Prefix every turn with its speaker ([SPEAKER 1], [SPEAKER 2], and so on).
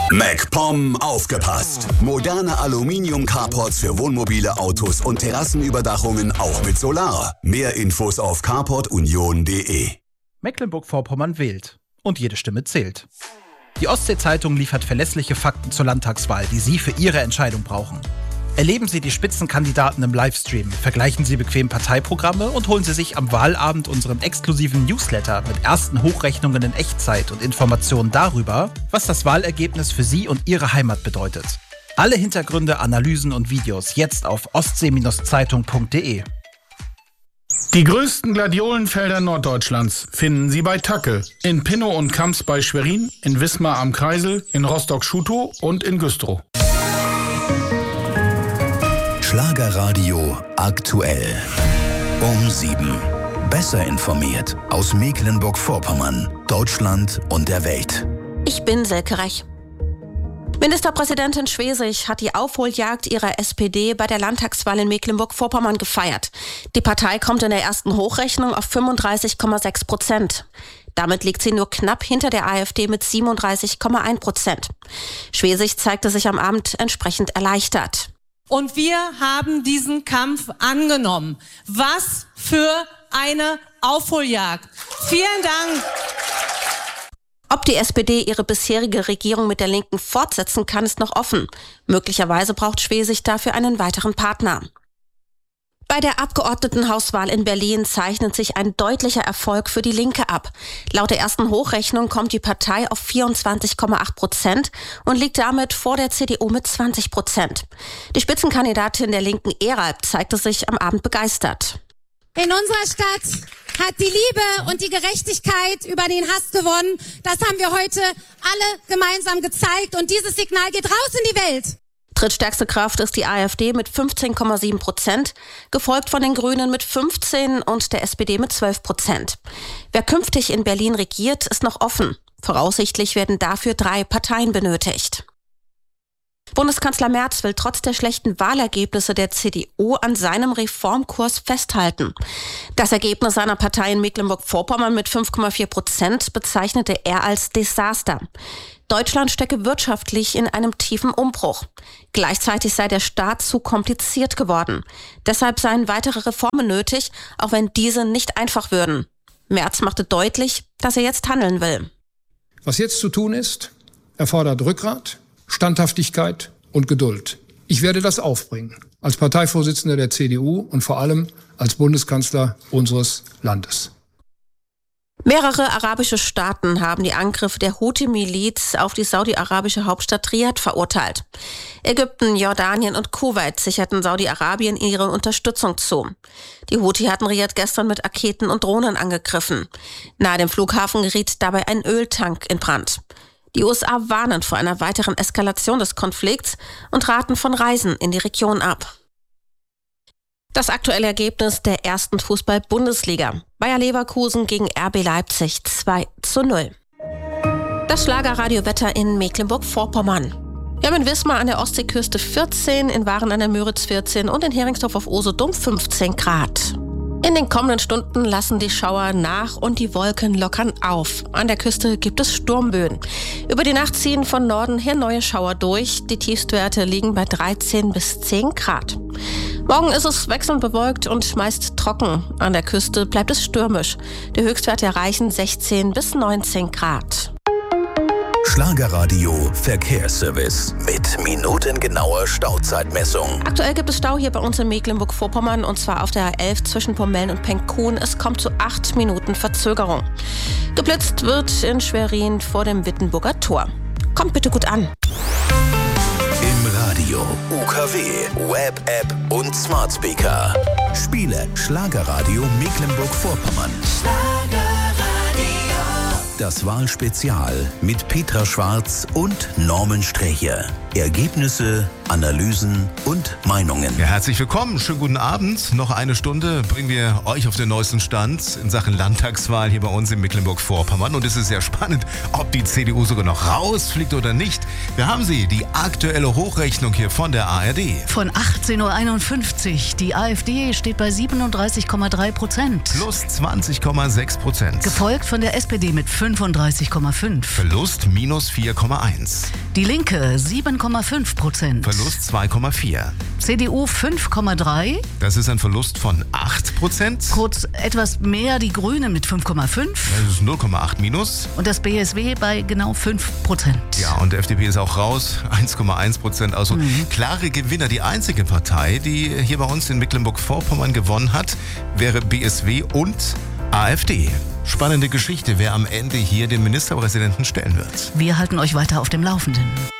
[SPEAKER 1] MacPom aufgepasst. Moderne Aluminium-Carports für Wohnmobile, Autos und Terrassenüberdachungen auch mit Solar. Mehr Infos auf carportunion.de.
[SPEAKER 2] Mecklenburg-Vorpommern wählt. Und jede Stimme zählt. Die Ostsee-Zeitung liefert verlässliche Fakten zur Landtagswahl, die Sie für Ihre Entscheidung brauchen. Erleben Sie die Spitzenkandidaten im Livestream, vergleichen Sie bequem Parteiprogramme und holen Sie sich am Wahlabend unseren exklusiven Newsletter mit ersten Hochrechnungen in Echtzeit und Informationen darüber, was das Wahlergebnis für Sie und Ihre Heimat bedeutet. Alle Hintergründe, Analysen und Videos jetzt auf ostsee-zeitung.de.
[SPEAKER 3] Die größten Gladiolenfelder Norddeutschlands finden Sie bei Tacke. In Pinnow und Kamps bei Schwerin, in Wismar am Kreisel, in Rostock-Schutow und in Güstrow.
[SPEAKER 1] Schlagerradio aktuell. Um 7. Besser informiert aus Mecklenburg-Vorpommern, Deutschland und der Welt.
[SPEAKER 4] Ich bin Silke Rech. Ministerpräsidentin Schwesig hat die Aufholjagd ihrer SPD bei der Landtagswahl in Mecklenburg-Vorpommern gefeiert. Die Partei kommt in der ersten Hochrechnung auf 35,6%. Damit liegt sie nur knapp hinter der AfD mit 37,1%. Schwesig zeigte sich am Abend entsprechend erleichtert.
[SPEAKER 5] Und wir haben diesen Kampf angenommen. Was für eine Aufholjagd. Vielen Dank.
[SPEAKER 4] Ob die SPD ihre bisherige Regierung mit der Linken fortsetzen kann, ist noch offen. Möglicherweise braucht Schwesig dafür einen weiteren Partner. Bei der Abgeordnetenhauswahl in Berlin zeichnet sich ein deutlicher Erfolg für die Linke ab. Laut der ersten Hochrechnung kommt die Partei auf 24,8% und liegt damit vor der CDU mit 20%. Die Spitzenkandidatin der Linken Eralb zeigte sich am Abend begeistert.
[SPEAKER 6] In unserer Stadt hat die Liebe und die Gerechtigkeit über den Hass gewonnen. Das haben wir heute alle gemeinsam gezeigt und dieses Signal geht raus in die Welt.
[SPEAKER 4] Drittstärkste Kraft ist die AfD mit 15,7%, gefolgt von den Grünen mit 15% und der SPD mit 12%. Wer künftig in Berlin regiert, ist noch offen. Voraussichtlich werden dafür 3 Parteien benötigt. Bundeskanzler Merz will trotz der schlechten Wahlergebnisse der CDU an seinem Reformkurs festhalten. Das Ergebnis seiner Partei in Mecklenburg-Vorpommern mit 5,4% bezeichnete er als Desaster. Deutschland stecke wirtschaftlich in einem tiefen Umbruch. Gleichzeitig sei der Staat zu kompliziert geworden. Deshalb seien weitere Reformen nötig, auch wenn diese nicht einfach würden. Merz machte deutlich, dass er jetzt handeln will.
[SPEAKER 7] Was jetzt zu tun ist, erfordert Rückgrat, Standhaftigkeit und Geduld. Ich werde das aufbringen, als Parteivorsitzender der CDU und vor allem als Bundeskanzler unseres Landes.
[SPEAKER 4] Mehrere arabische Staaten haben die Angriffe der Houthi-Miliz auf die saudi-arabische Hauptstadt Riad verurteilt. Ägypten, Jordanien und Kuwait sicherten Saudi-Arabien ihre Unterstützung zu. Die Houthi hatten Riad gestern mit Raketen und Drohnen angegriffen. Nahe dem Flughafen geriet dabei ein Öltank in Brand. Die USA warnen vor einer weiteren Eskalation des Konflikts und raten von Reisen in die Region ab. Das aktuelle Ergebnis der ersten Fußball-Bundesliga. Bayer Leverkusen gegen RB Leipzig 2:0. Das Schlagerradio-Wetter in Mecklenburg-Vorpommern. Wir haben in Wismar an der Ostseeküste 14, in Waren an der Müritz 14 und in Heringsdorf auf Usedom 15 Grad. In den kommenden Stunden lassen die Schauer nach und die Wolken lockern auf. An der Küste gibt es Sturmböen. Über die Nacht ziehen von Norden her neue Schauer durch. Die Tiefstwerte liegen bei 13 bis 10 Grad. Morgen ist es wechselnd bewölkt und meist trocken. An der Küste bleibt es stürmisch. Die Höchstwerte erreichen 16 bis 19 Grad.
[SPEAKER 1] Schlagerradio Verkehrsservice mit minutengenauer Stauzeitmessung.
[SPEAKER 4] Aktuell gibt es Stau hier bei uns in Mecklenburg-Vorpommern und zwar auf der A11 zwischen Pommeln und Penkhuhn. Es kommt zu 8 Minuten Verzögerung. Geblitzt wird in Schwerin vor dem Wittenburger Tor. Kommt bitte gut an.
[SPEAKER 1] Im Radio, UKW, Web-App und Smart Speaker. Spiele Schlagerradio Mecklenburg-Vorpommern. Das Wahlspezial mit Petra Schwarz und Norman Streche. Ergebnisse, Analysen und Meinungen.
[SPEAKER 8] Ja, herzlich willkommen, schönen guten Abend. Noch eine Stunde bringen wir euch auf den neuesten Stand in Sachen Landtagswahl hier bei uns in Mecklenburg-Vorpommern. Und es ist sehr spannend, ob die CDU sogar noch rausfliegt oder nicht. Wir haben sie, die aktuelle Hochrechnung hier von der ARD.
[SPEAKER 9] Von 18:51 Uhr. Die AfD steht bei 37,3%.
[SPEAKER 8] Plus 20,6%.
[SPEAKER 9] Gefolgt von der SPD mit 5%. 35,5%.
[SPEAKER 8] Verlust minus 4,1%.
[SPEAKER 9] Die Linke 7,5%.
[SPEAKER 8] Verlust 2,4%.
[SPEAKER 9] CDU 5,3%.
[SPEAKER 8] Das ist ein Verlust von 8%.
[SPEAKER 9] Kurz etwas mehr die Grünen mit 5,5%.
[SPEAKER 8] Das ist 0,8 minus.
[SPEAKER 9] Und das BSW bei genau 5%.
[SPEAKER 8] Ja, und die FDP ist auch raus, 1,1%. Also klare Gewinner. Die einzige Partei, die hier bei uns in Mecklenburg-Vorpommern gewonnen hat, wäre BSW und AfD. Spannende Geschichte, wer am Ende hier den Ministerpräsidenten stellen wird.
[SPEAKER 9] Wir halten euch weiter auf dem Laufenden.